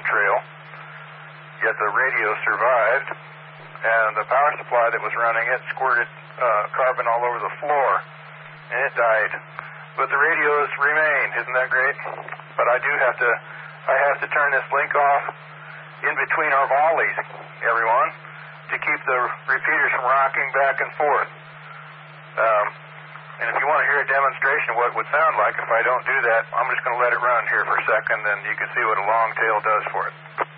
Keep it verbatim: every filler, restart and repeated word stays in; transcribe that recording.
trail, yet the radio survived, and the power supply that was running it squirted uh, carbon all over the floor, and it died. But the radios remain. Isn't that great? But I do have to, I have to turn this link off in between our volleys, everyone, to keep the repeaters from rocking back and forth. Um, and if you want to hear a demonstration of what it would sound like if I don't do that, I'm just going to let it run here for a second, and you can see what a long tail does for it.